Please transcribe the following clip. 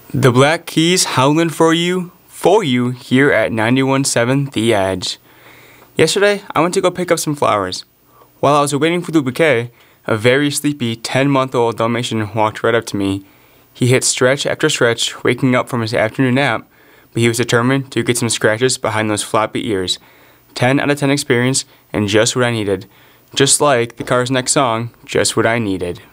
The Black Keys howling for you here at 91.7 The Edge. Yesterday, I went to go pick up some flowers. While I was waiting for the bouquet, a very sleepy 10-month-old Dalmatian walked right up to me. He hit stretch after stretch, waking up from his afternoon nap, but he was determined to get some scratches behind those floppy ears. 10 out of 10 experience, and just what I needed. Just like the Cars' next song, Just What I Needed.